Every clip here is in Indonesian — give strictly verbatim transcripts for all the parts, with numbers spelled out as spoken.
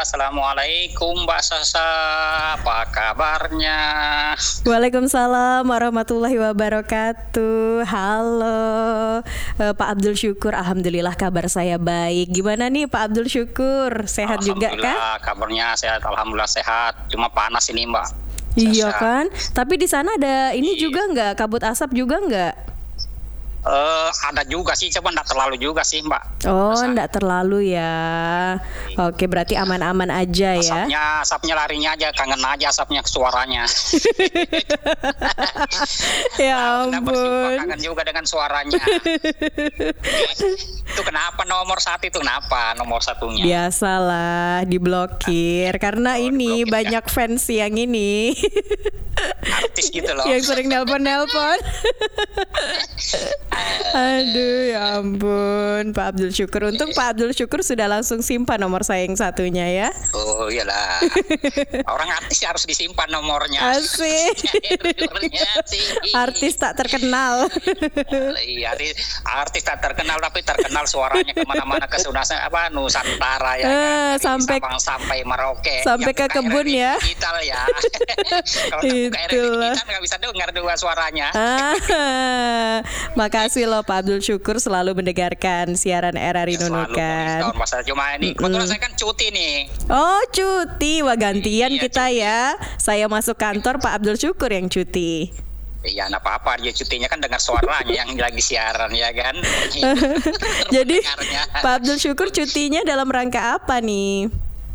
Assalamualaikum Mbak Sasa, apa kabarnya? Waalaikumsalam warahmatullahi wabarakatuh. Halo eh, Pak Abdul Syukur, alhamdulillah kabar saya baik. Gimana nih Pak Abdul Syukur, sehat juga kan? Alhamdulillah kabarnya sehat, alhamdulillah sehat. Cuma panas ini Mbak. Iya Sasa. kan? Tapi di sana ada ini Iya. juga nggak, kabut asap juga nggak? Eh, ada juga sih, cuma nggak terlalu juga sih Mbak. Oh, Sasa. nggak terlalu ya. Oke, berarti aman-aman aja ya. Asapnya, asapnya larinya aja, kangen aja asapnya suaranya. Ya Udah berjumpa, ampun. kangen juga dengan suaranya. Itu kenapa nomor satu itu kenapa nomor satunya? Biasalah diblokir karena Oh, ini diblokir, banyak fans yang ini Artis gitu loh. yang sering nelpon-nelpon. Aduh ya ampun Pak Abdul Syukur. Untung Pak Abdul Syukur sudah langsung simpan nomor saya yang satunya ya. Oh iyalah. Orang artis harus disimpan nomornya. Asik. Nomornya sih. Artis tak terkenal. Iya, artis, artis tak terkenal tapi terkenal suaranya kemana-mana ke Sunasa apa Nusantara ya. Eh, Dari sampai- Sabang sampai Merauke. sampai Yang ke buka kebun R R I ya. Digital ya. Kalau tak buka R R I Itulah. digital nggak bisa dengar dua suaranya. Ah, makasih loh Pak Abdul Syukur selalu mendengarkan siaran R R I Ya, selalu Nunukan. tahun masa cuma ini kebetulan saya kan cuti nih. Oh cuti, wah gantian Iya, kita ya. Saya masuk kantor, Pak Abdul Syukur yang cuti. Iya, nggak apa-apa, dia cutinya kan dengar suaranya yang lagi siaran ya kan. Jadi Pendengarnya. Pak Abdul Syukur cutinya dalam rangka apa nih?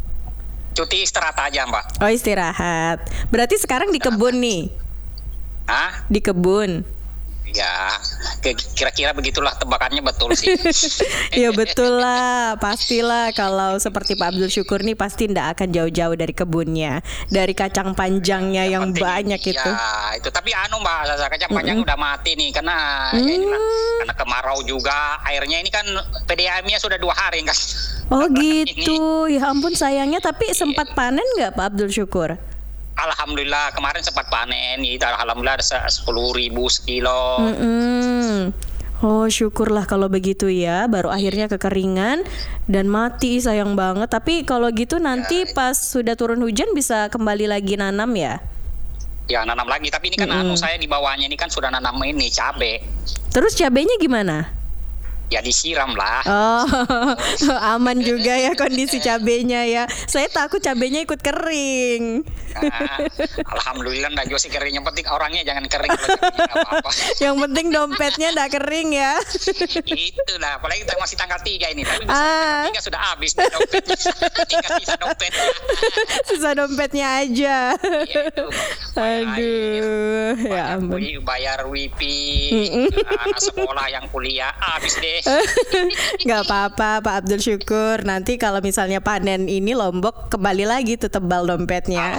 Cuti istirahat aja Mbak. Oh istirahat. Berarti sekarang di kebun nih, Hah? di kebun. Ya, ke- kira-kira begitulah tebakannya betul sih. Ya betul lah, pastilah kalau seperti Pak Abdul Syukur nih pasti ndak akan jauh-jauh dari kebunnya, dari kacang panjangnya yang penting, banyak ya, itu. itu tapi anu Mbak, Sasa, kacang panjang udah mati nih karena ya inilah, karena kemarau juga, airnya ini kan P D A M-nya sudah dua hari kan. Oh Ini, gitu, ya ampun sayangnya. Tapi sempat panen nggak Pak Abdul Syukur? alhamdulillah kemarin sempat panen, itu alhamdulillah ada sepuluh ribu sekilo. Mm-mm. Oh syukurlah kalau begitu ya. Baru akhirnya kekeringan dan mati, sayang banget. Tapi kalau gitu nanti pas sudah turun hujan bisa kembali lagi nanam ya. Ya nanam lagi, tapi ini kan anu saya di bawahnya ini kan sudah nanam ini cabe. Terus cabenya gimana? Ya disiram lah. Oh aman juga ya kondisi cabenya ya. Saya takut cabenya ikut kering. Nah, alhamdulillah nggak josi kering, yang penting orangnya jangan kering, kalau cabenya nggak apa-apa. Yang penting dompetnya ndak kering ya. Itulah, apalagi kita masih tanggal tiga ini, tapi bisa Ah. tanggal tiga sudah habis nih dompetnya. Tinggal sisa dompetnya. Sisa dompetnya aja. Iya, itu. Bayar air, Aduh ya bayar ampun. wi- bayar wifi, anak sekolah yang kuliah habis deh. Nggak apa-apa Pak Abdul Syukur. Nanti kalau misalnya panen ini Lombok kembali lagi tuh tebal dompetnya.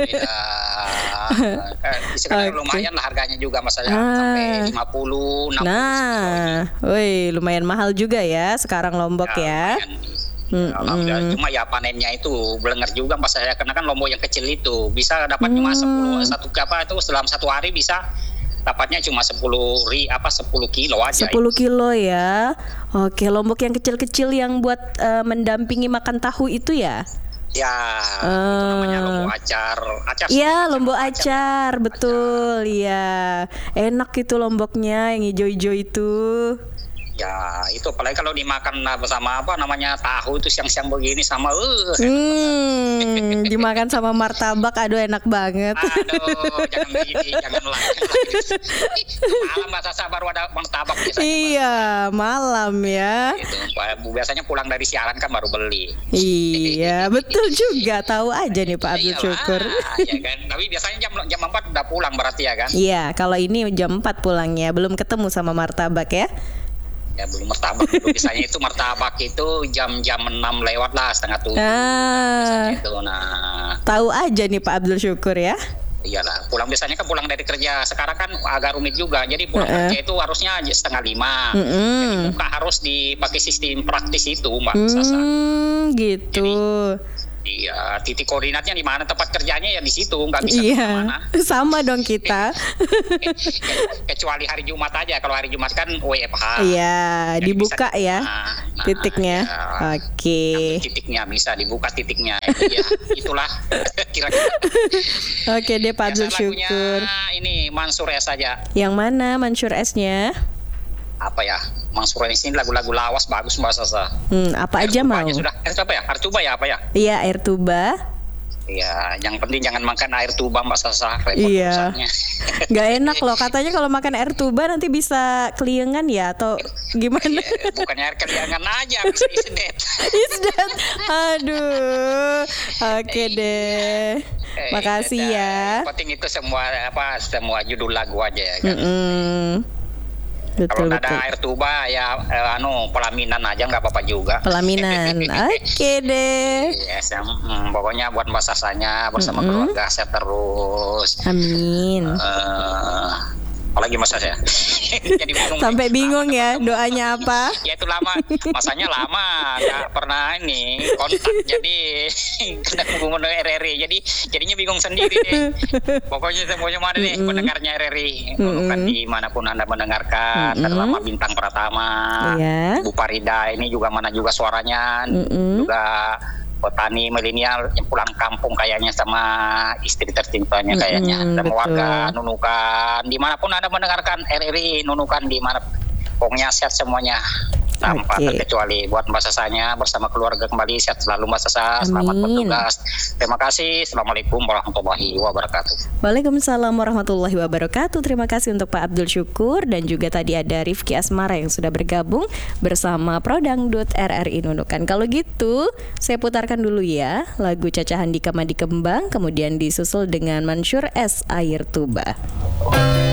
Alhamdulillah. Eh, sekarang Oke. lumayan lah harganya juga masalahnya Ah. sampai lima puluh, enam puluh sekilo ini. Nah, woi lumayan mahal juga ya sekarang Lombok ya. lumayan. Ya, alhamdulillah. Cuma ya panennya itu belenger juga mas saya, karena kan lombok yang kecil itu bisa dapat cuma sepuluh satu apa itu dalam satu hari bisa dapatnya cuma sepuluh ri apa sepuluh kilo aja. sepuluh kilo ya. Oke, Lombok yang kecil-kecil yang buat eh, mendampingi makan tahu itu ya. Ya, itu namanya lombok acar. Acar. Iya, acar- lombok acar. acar, betul. Iya. Enak itu lomboknya yang hijau-hijau itu. Ya, itu apalagi kalau dimakan bersama apa namanya tahu itu siang-siang begini sama uh. Hmm, dimakan sama martabak, aduh enak banget. Aduh, jangan begini, jangan lagi. Malam masa sabar baru ada martabak biasanya. Iya, malam ya. Itu biasanya pulang dari siaran kan baru beli. Iya, betul juga. Tahu aja nih Pak Abdul Iyalah, Syukur. ya kan. Tapi biasanya jam jam empat udah pulang berarti ya kan? Iya, kalau ini jam empat pulangnya, belum ketemu sama martabak ya. Ya belum martabak dulu. Biasanya itu martabak itu jam-jam enam lewat lah, setengah tujuh. Ah, Biasanya itu. Nah, tahu aja nih Pak Abdul Syukur ya. iyalah. Pulang biasanya kan pulang dari kerja. Sekarang kan agak rumit juga. Jadi pulang Uh-uh. kerja itu harusnya setengah lima. Mm-mm. Jadi buka harus dipakai sistem praktis itu, Mbak Sasa. Hmm, gitu. Iya, titik koordinatnya di mana, tempat kerjanya ya di situ, nggak bisa Iya, kemana-mana. sama dong kita. Kecuali hari Jumat aja, kalau hari Jumat kan W F H. Iya, Jadi dibuka bisa- ya Nah, nah, titiknya. ya. Oke. Ambil titiknya bisa dibuka titiknya. Itu ya, itulah kira-kira. Oke deh Pak Abdul Biasa lagunya Syukur. ini Mansur S saja. Yang mana Mansur S-nya? Apa ya? Mansur S ini lagu-lagu lawas bagus Mbak Sasa. Hmm, apa aja mau? Air sudah. Eh, apa ya? Air tuba ya apa ya? Iya, air tuba. Iya, yang penting jangan makan air tuba Mbak Sasa. Repot Iya. urusannya. Gak enak loh, katanya kalau makan air tuba nanti bisa keliengan ya atau gimana? Iya, bukannya air keliangan aja bisa isdet. Is that? Aduh. Oke deh. Eh, Makasih dah. ya. Yang penting itu semua apa semua judul lagu aja ya kan. Mm-mm. Kalau Betul nggak betul. ada air tuba ya eh, anu pelaminan aja nggak apa-apa juga. Pelaminan. Oke deh. Yes, ya, mm, pokoknya buat Mbak Sasanya bersama Mm-mm. keluarga sehat terus. Amin. Eh, apalagi Mas Sasa ya. Jadi bingung. Sampai nih. bingung Lama ya ketemu. doanya apa? Ya itu lama, masanya lama, nggak pernah ini kontak, jadi ketemu R R I, jadi jadinya bingung sendiri deh. Pokoknya semuanya mana nih pendengarnya R R I, bukan dimanapun anda mendengarkan, Mm-mm. terutama Bintang Pratama, Iya. Bu Farida ini juga mana juga suaranya, Mm-mm. juga petani milenial yang pulang kampung kayaknya sama istri tercintanya kayaknya, Mm-mm, dan betul. warga Nunukan dimanapun anda mendengarkan R R I Nunukan di mana pokoknya sehat semuanya tanpa Oke. terkecuali. Buat Mbak Sasanya bersama keluarga kembali sehat selalu Mbak Sasa, selamat Amin. bertugas. Terima kasih. Assalamualaikum warahmatullahi wabarakatuh. Waalaikumsalam warahmatullahi wabarakatuh. Terima kasih untuk Pak Abdul Syukur dan juga tadi ada Rifki Asmara yang sudah bergabung bersama Prodangdut R R I Nunukan. Kalau gitu, saya putarkan dulu ya lagu Caca Handika Madi Kembang, kemudian disusul dengan Mansur S Air Tuba.